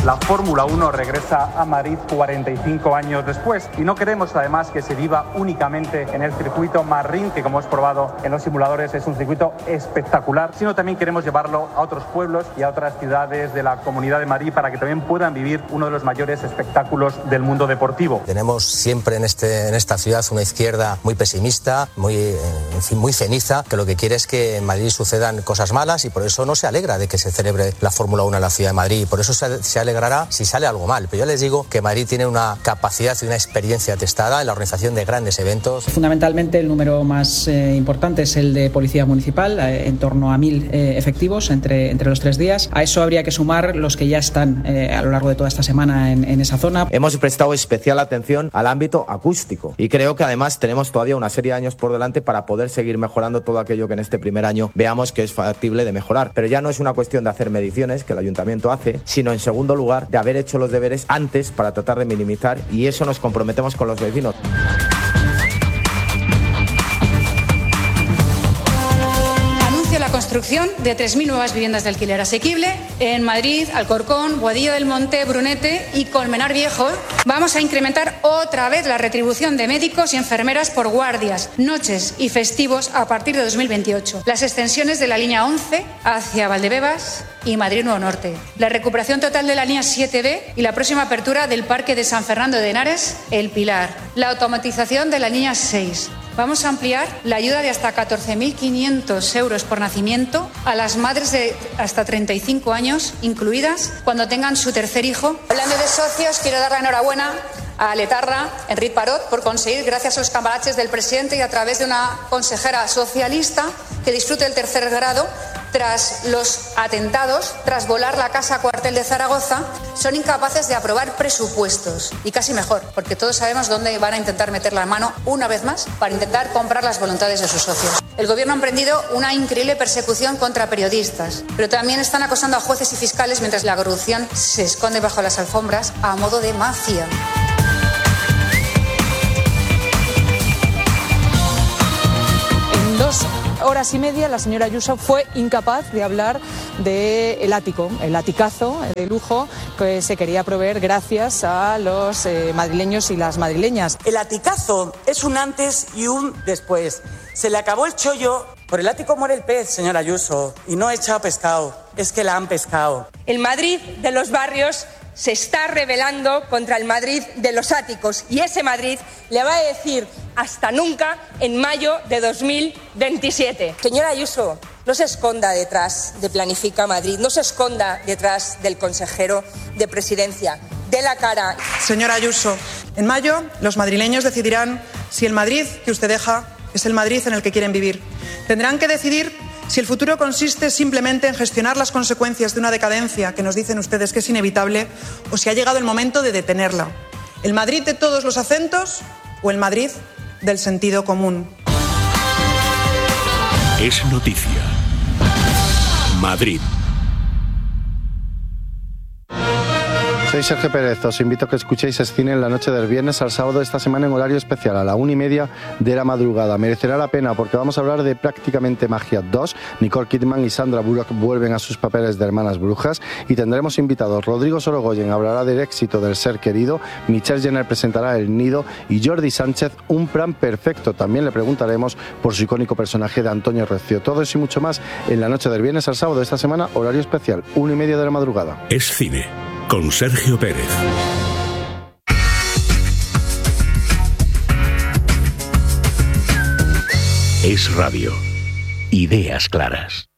La Fórmula 1 regresa a Madrid 45 años después y no queremos además que se viva únicamente en el circuito Marrín, que como hemos probado en los simuladores es un circuito espectacular, sino también queremos llevarlo a otros pueblos y a otras ciudades de la Comunidad de Madrid para que también puedan vivir uno de los mayores espectáculos del mundo deportivo. Tenemos siempre en esta ciudad una izquierda muy pesimista, muy ceniza, que lo que quiere es que en Madrid sucedan cosas malas y por eso no se alegra de que se celebre la Fórmula 1 en la ciudad de Madrid y por eso se alegrará si sale algo mal. Pero yo les digo que Madrid tiene una capacidad y una experiencia testada en la organización de grandes eventos. Fundamentalmente el número más importante es el de policía municipal, en torno a 1.000 efectivos entre los 3 días. A eso habría que sumar los que ya están a lo largo de toda esta semana en esa zona. Hemos prestado especial atención al ámbito acústico y creo que además tenemos todavía una serie de años por delante para poder seguir mejorando todo aquello que en este primer año veamos que es factible de mejorar. Pero ya no es una cuestión de hacer mediciones, que el ayuntamiento hace, sino en segundo lugar de haber hecho los deberes antes para tratar de minimizar, y eso nos comprometemos con los vecinos. La construcción de 3.000 nuevas viviendas de alquiler asequible en Madrid, Alcorcón, Boadilla del Monte, Brunete y Colmenar Viejo. Vamos a incrementar otra vez la retribución de médicos y enfermeras por guardias, noches y festivos a partir de 2028. Las extensiones de la línea 11 hacia Valdebebas y Madrid Nuevo Norte. La recuperación total de la línea 7B y la próxima apertura del Parque de San Fernando de Henares, El Pilar. La automatización de la línea 6. Vamos a ampliar la ayuda de hasta 14.500 euros por nacimiento a las madres de hasta 35 años, incluidas cuando tengan su tercer hijo. Hablando de socios, quiero dar la enhorabuena a Letarra, Enric Parot, por conseguir, gracias a los cambalaches del presidente y a través de una consejera socialista, que disfrute el tercer grado. Tras los atentados, tras volar la casa cuartel de Zaragoza, son incapaces de aprobar presupuestos. Y casi mejor, porque todos sabemos dónde van a intentar meter la mano una vez más para intentar comprar las voluntades de sus socios. El gobierno ha emprendido una increíble persecución contra periodistas, pero también están acosando a jueces y fiscales mientras la corrupción se esconde bajo las alfombras a modo de mafia. En 2 horas y media la señora Ayuso fue incapaz de hablar del ático, el aticazo de lujo que se quería proveer gracias a los madrileños y las madrileñas. El aticazo es un antes y un después. Se le acabó el chollo. Por el ático muere el pez, señora Ayuso, y no he echado pescado, es que la han pescado. El Madrid de los barrios se está rebelando contra el Madrid de los áticos y ese Madrid le va a decir hasta nunca en mayo de 2027. Señora Ayuso, no se esconda detrás de Planifica Madrid, no se esconda detrás del consejero de Presidencia. Dé la cara. Señora Ayuso, en mayo los madrileños decidirán si el Madrid que usted deja es el Madrid en el que quieren vivir. Tendrán que decidir si el futuro consiste simplemente en gestionar las consecuencias de una decadencia que nos dicen ustedes que es inevitable, o si ha llegado el momento de detenerla. ¿El Madrid de todos los acentos o el Madrid del sentido común? Es noticia. Madrid. Soy Sergio Pérez, os invito a que escuchéis Cine en la noche del viernes al sábado de esta semana en horario especial a la 1:30 de la madrugada. Merecerá la pena porque vamos a hablar de Prácticamente Magia 2. Nicole Kidman y Sandra Bullock vuelven a sus papeles de hermanas brujas y tendremos invitados. Rodrigo Sorogoyen hablará del éxito del ser querido, Michelle Jenner presentará El Nido y Jordi Sánchez Un plan perfecto. También le preguntaremos por su icónico personaje de Antonio Recio. Todo eso y mucho más en la noche del viernes al sábado de esta semana, horario especial, 1:30 de la madrugada. Es Cine, con Sergio Pérez. Es radio. Ideas claras.